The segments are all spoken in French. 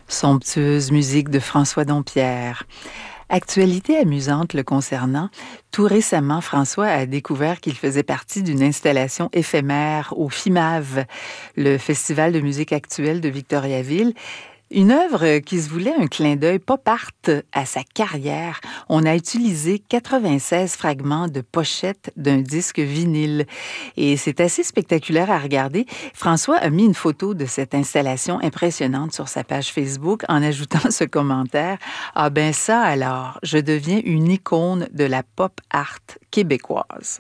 Somptueuse musique de François Dompierre. Actualité amusante le concernant, tout récemment, François a découvert qu'il faisait partie d'une installation éphémère au FIMAV, le Festival de musique actuelle de Victoriaville. Une œuvre qui se voulait un clin d'œil pop art à sa carrière. On a utilisé 96 fragments de pochette d'un disque vinyle. Et c'est assez spectaculaire à regarder. François a mis une photo de cette installation impressionnante sur sa page Facebook en ajoutant ce commentaire. « Ah ben ça alors, je deviens une icône de la pop art québécoise. »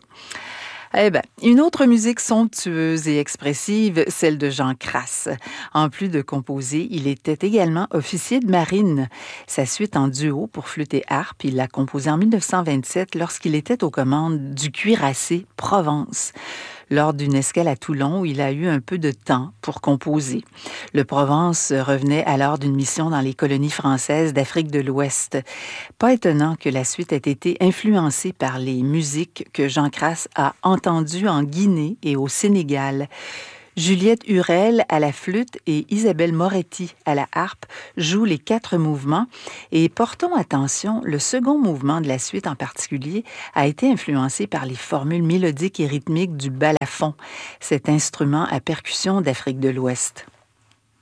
Eh bien, une autre musique somptueuse et expressive, celle de Jean Crasse. En plus de composer, il était également officier de marine. Sa suite en duo pour flûte et harpe, il l'a composée en 1927 lorsqu'il était aux commandes du cuirassé Provence, lors d'une escale à Toulon où il a eu un peu de temps pour composer. Le Provence revenait alors d'une mission dans les colonies françaises d'Afrique de l'Ouest. Pas étonnant que la suite ait été influencée par les musiques que Jean Crasse a entendues en Guinée et au Sénégal. Juliette Hurel à la flûte et Isabelle Moretti à la harpe jouent les 4 mouvements et portons attention, le second mouvement de la suite en particulier a été influencé par les formules mélodiques et rythmiques du balafon, cet instrument à percussion d'Afrique de l'Ouest.